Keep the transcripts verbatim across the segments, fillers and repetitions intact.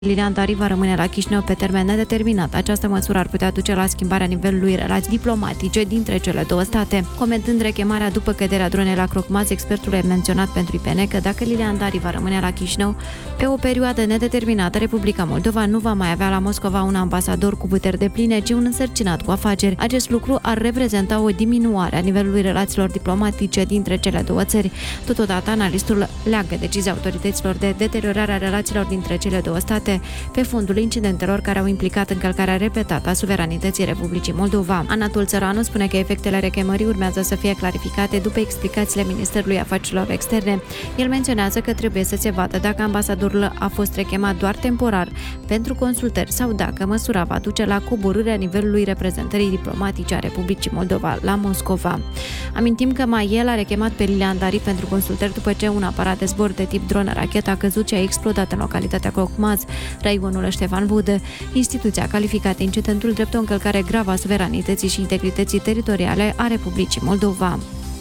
Lilian Tari va rămâne la Chișinău pe termen nedeterminat. Această măsură ar putea duce la schimbarea nivelului relații diplomatice dintre cele două state. Comentând rechemarea după căderea dronei la Crocmaz, expertul a menționat pentru I P N că dacă Lilian Tari va rămâne la Chișinău pe o perioadă nedeterminată, Republica Moldova nu va mai avea la Moscova un ambasador cu puteri depline, ci un însărcinat cu afaceri. Acest lucru ar reprezenta o diminuare a nivelului relațiilor diplomatice dintre cele două țări. Totodată, analistul leagă decizia autorităților de deteriorarea relațiilor dintre cele două state pe fondul incidentelor care au implicat încălcarea repetată a suveranității Republicii Moldova. Anatol Țăranu spune că efectele rechemării urmează să fie clarificate după explicațiile Ministerului Afacerilor Externe. El menționează că trebuie să se vadă dacă ambasadorul a fost rechemat doar temporar pentru consultări sau dacă măsura va duce la coborârea nivelului reprezentării diplomatice a Republicii Moldova la Moscova. Amintim că mai el a rechemat pe Lilian Tari pentru consultări după ce un aparat de zbor de tip dron-rachetă a căzut și a explodat în localitatea Crocmaz, raionul Ștefan Vodă. Instituția a calificat incidentul drept o încălcare gravă a suveranității și integrității teritoriale a Republicii Moldova.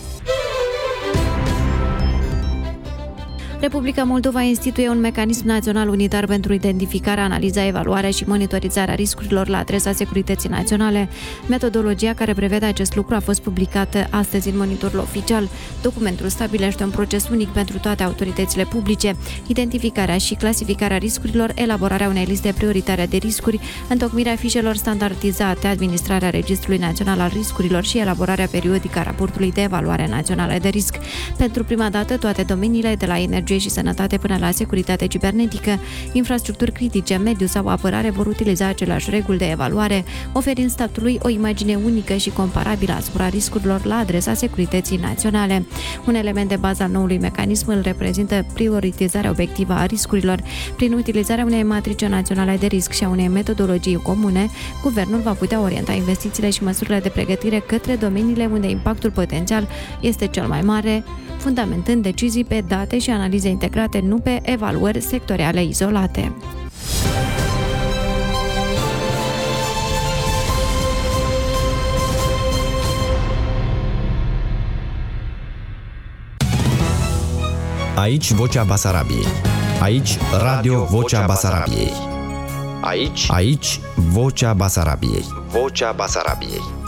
Republica Moldova instituie un mecanism național unitar pentru identificarea, analiza, evaluarea și monitorizarea riscurilor la adresa securității naționale. Metodologia care prevede acest lucru a fost publicată astăzi în Monitorul Oficial. Documentul stabilește un proces unic pentru toate autoritățile publice: identificarea și clasificarea riscurilor, elaborarea unei liste prioritare de riscuri, întocmirea fișelor standardizate, administrarea Registrului Național al Riscurilor și elaborarea periodică a raportului de evaluare națională de risc. Pentru prima dată, toate domeniile, de la energie și sănătate până la securitate cibernetică, infrastructuri critice, mediu sau apărare, vor utiliza aceleași reguli de evaluare, oferind statului o imagine unică și comparabilă asupra riscurilor la adresa securității naționale. Un element de bază al noului mecanism îl reprezintă prioritizarea obiectivă a riscurilor. Prin utilizarea unei matrice naționale de risc și a unei metodologii comune, guvernul va putea orienta investițiile și măsurile de pregătire către domeniile unde impactul potențial este cel mai mare, fundamentând decizii pe date și analize integrate, nu pe evaluări sectoriale izolate. Aici Vocea Basarabiei. Aici Radio Vocea Basarabiei. Aici, aici Vocea Basarabiei. Vocea Basarabiei.